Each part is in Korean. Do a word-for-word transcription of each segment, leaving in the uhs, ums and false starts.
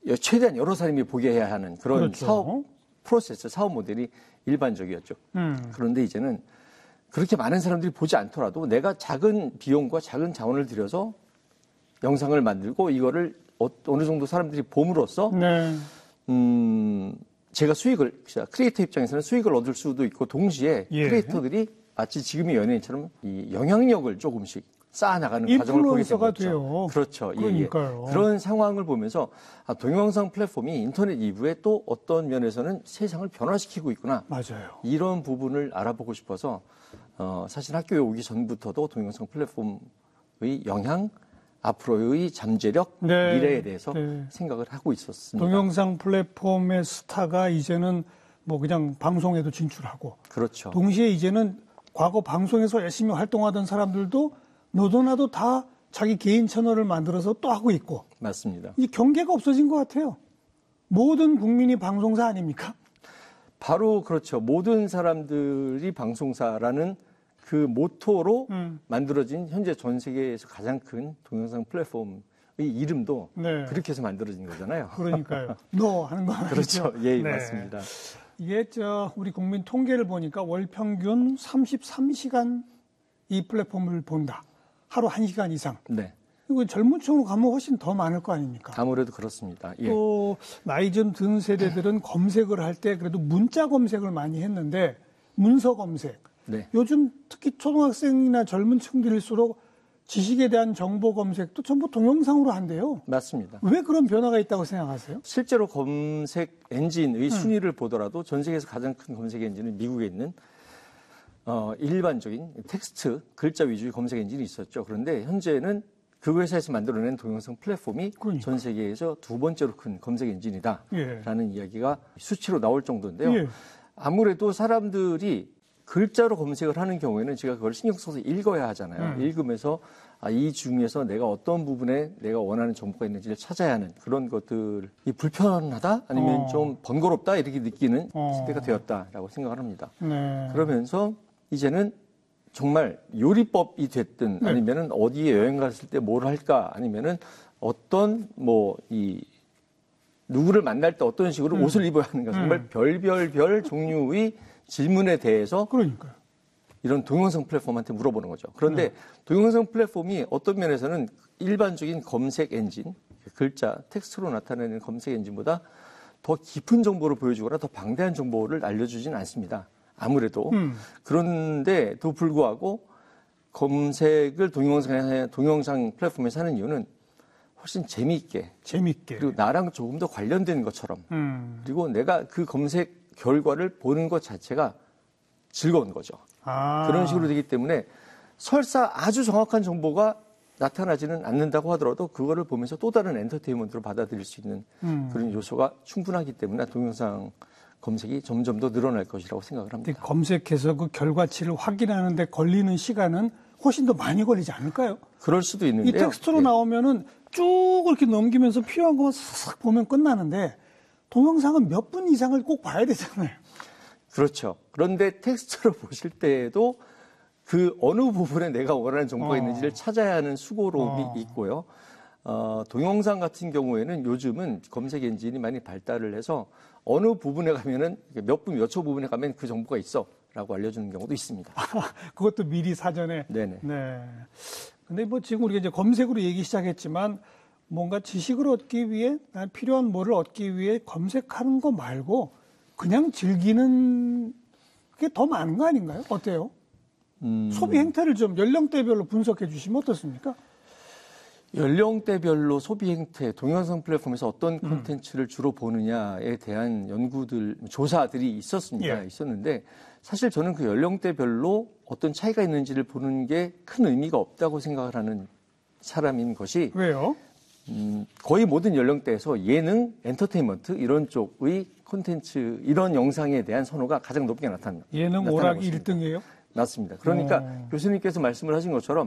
최대한 여러 사람이 보게 해야 하는 그런 그렇죠. 사업 프로세스, 사업 모델이 일반적이었죠. 음. 그런데 이제는 그렇게 많은 사람들이 보지 않더라도 내가 작은 비용과 작은 자원을 들여서 영상을 만들고 이거를 어느 정도 사람들이 봄으로써 네. 음, 제가 수익을, 크리에이터 입장에서는 수익을 얻을 수도 있고 동시에 예. 크리에이터들이 마치 지금의 연예인처럼 이 영향력을 조금씩 쌓아나가는 과정을 보게 된 인플루언서가 거죠. 돼요. 그렇죠. 그러니까요. 예, 예. 그런 상황을 보면서 아, 동영상 플랫폼이 인터넷 이후에 또 어떤 면에서는 세상을 변화시키고 있구나. 맞아요. 이런 부분을 알아보고 싶어서 어, 사실 학교에 오기 전부터도 동영상 플랫폼의 영향, 앞으로의 잠재력, 네. 미래에 대해서 네. 생각을 하고 있었습니다. 동영상 플랫폼의 스타가 이제는 뭐 그냥 방송에도 진출하고 그렇죠. 동시에 이제는 과거 방송에서 열심히 활동하던 사람들도 너도 나도 다 자기 개인 채널을 만들어서 또 하고 있고. 맞습니다. 이 경계가 없어진 것 같아요. 모든 국민이 방송사 아닙니까? 바로 그렇죠. 모든 사람들이 방송사라는 그 모토로 음. 만들어진 현재 전 세계에서 가장 큰 동영상 플랫폼의 이름도 네. 그렇게 해서 만들어진 거잖아요. 그러니까요. 너 하는 거 그렇죠. 아니죠? 예, 네. 맞습니다. 이게 저 우리 국민 통계를 보니까 월 평균 삼십삼 시간 이 플랫폼을 본다. 하루 한 시간 이상. 네. 이거 젊은 층으로 가면 훨씬 더 많을 거 아닙니까? 아무래도 그렇습니다. 예. 또 나이 좀 든 세대들은 검색을 할 때 그래도 문자 검색을 많이 했는데 문서 검색. 네. 요즘 특히 초등학생이나 젊은 층들일수록 지식에 대한 정보 검색도 전부 동영상으로 한대요. 맞습니다. 왜 그런 변화가 있다고 생각하세요? 실제로 검색 엔진의 음. 순위를 보더라도 전 세계에서 가장 큰 검색 엔진은 미국에 있는 어, 일반적인 텍스트, 글자 위주의 검색 엔진이 있었죠. 그런데 현재는 그 회사에서 만들어낸 동영상 플랫폼이 그러니까. 전 세계에서 두 번째로 큰 검색 엔진이다라는 예. 이야기가 수치로 나올 정도인데요. 예. 아무래도 사람들이 글자로 검색을 하는 경우에는 제가 그걸 신경 써서 읽어야 하잖아요. 음. 읽으면서 아, 이 중에서 내가 어떤 부분에 내가 원하는 정보가 있는지를 찾아야 하는 그런 것들이 불편하다? 아니면 어. 좀 번거롭다? 이렇게 느끼는 어. 시대가 되었다라고 생각을 합니다. 네. 그러면서 이제는 정말 요리법이 됐든 네. 아니면은 어디에 여행 갔을 때 뭘 할까 아니면은 어떤 뭐 이 누구를 만날 때 어떤 식으로 음. 옷을 입어야 하는가 정말 음. 별별별 종류의 질문에 대해서 그러니까요. 이런 동영상 플랫폼한테 물어보는 거죠. 그런데 네. 동영상 플랫폼이 어떤 면에서는 일반적인 검색 엔진, 글자, 텍스트로 나타내는 검색 엔진보다 더 깊은 정보를 보여주거나 더 방대한 정보를 알려주지는 않습니다. 아무래도. 음. 그런데도 불구하고 검색을 동영상, 동영상 플랫폼에서 하는 이유는 훨씬 재미있게. 재밌게. 그리고 나랑 조금 더 관련된 것처럼. 음. 그리고 내가 그 검색 결과를 보는 것 자체가 즐거운 거죠. 아. 그런 식으로 되기 때문에 설사 아주 정확한 정보가 나타나지는 않는다고 하더라도 그거를 보면서 또 다른 엔터테인먼트로 받아들일 수 있는 음. 그런 요소가 충분하기 때문에 동영상 검색이 점점 더 늘어날 것이라고 생각을 근데 합니다. 검색해서 그 결과치를 확인하는데 걸리는 시간은 훨씬 더 많이 걸리지 않을까요? 그럴 수도 이 있는데요. 텍스트로 예. 나오면은 쭉 이렇게 넘기면서 필요한 것만 싹 보면 끝나는데 동영상은 몇 분 이상을 꼭 봐야 되잖아요. 그렇죠. 그런데 텍스트로 보실 때에도 그 어느 부분에 내가 원하는 정보가 어. 있는지를 찾아야 하는 수고로움이 어. 있고요. 어, 동영상 같은 경우에는 요즘은 검색 엔진이 많이 발달을 해서 어느 부분에 가면은 몇 분, 몇 초 부분에 가면 그 정보가 있어 라고 알려주는 경우도 있습니다. 그것도 미리 사전에. 네네. 네. 근데 뭐 지금 우리가 이제 검색으로 얘기 시작했지만 뭔가 지식을 얻기 위해 난 필요한 뭐를 얻기 위해 검색하는 거 말고 그냥 즐기는 게 더 많은 거 아닌가요? 어때요? 음... 소비 행태를 좀 연령대별로 분석해 주시면 어떻습니까? 연령대별로 소비 행태, 동영상 플랫폼에서 어떤 콘텐츠를 음. 주로 보느냐에 대한 연구들, 조사들이 있었습니다. 예. 있었는데 사실 저는 그 연령대별로 어떤 차이가 있는지를 보는 게 큰 의미가 없다고 생각을 하는 사람인 것이 왜요? 음, 거의 모든 연령대에서 예능, 엔터테인먼트 이런 쪽의 콘텐츠, 이런 영상에 대한 선호가 가장 높게 나타납니다. 예능 오락이 일 등이에요? 맞습니다. 그러니까 오. 교수님께서 말씀을 하신 것처럼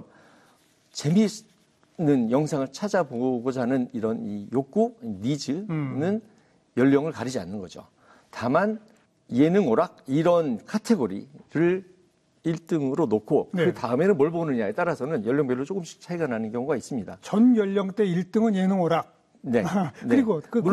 재미있는 영상을 찾아보고자 하는 이런 이 욕구, 니즈는 음. 연령을 가리지 않는 거죠. 다만 예능 오락 이런 카테고리를 일 등으로 놓고 네. 그 다음에는 뭘 보느냐에 따라서는 연령별로 조금씩 차이가 나는 경우가 있습니다. 전 연령대 일 등은 예능 오락. 네. 그리고 네. 그 물론